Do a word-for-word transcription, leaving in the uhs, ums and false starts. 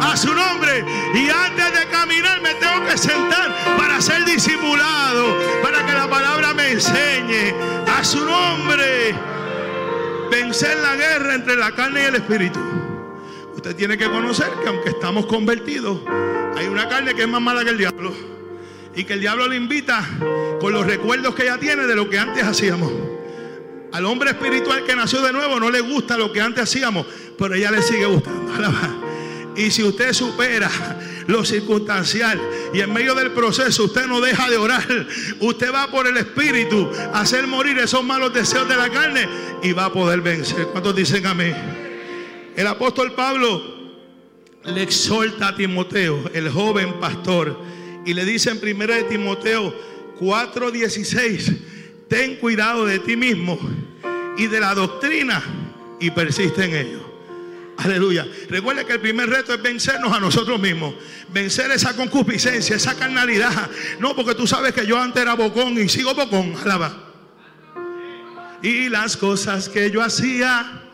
a su nombre. Y antes de caminar me tengo que sentar para ser disimulado, para que la palabra me enseñe. A su nombre. Vencer la guerra entre la carne y el espíritu. Usted tiene que conocer que aunque estamos convertidos, hay una carne que es más mala que el diablo, y que el diablo le invita con los recuerdos que ella tiene de lo que antes hacíamos. Al hombre espiritual que nació de nuevo no le gusta lo que antes hacíamos, pero a ella le sigue gustando. Y si usted supera lo circunstancial y en medio del proceso usted no deja de orar, usted va por el espíritu a hacer morir esos malos deseos de la carne y va a poder vencer. ¿Cuántos dicen amén? El apóstol Pablo le exhorta a Timoteo, el joven pastor, y le dice en primera de Timoteo cuatro dieciséis: ten cuidado de ti mismo y de la doctrina y persiste en ello. Aleluya. Recuerda que el primer reto es vencernos a nosotros mismos. Vencer esa concupiscencia, esa carnalidad. No, porque tú sabes que yo antes era bocón y sigo bocón. Alaba. Y las cosas que yo hacía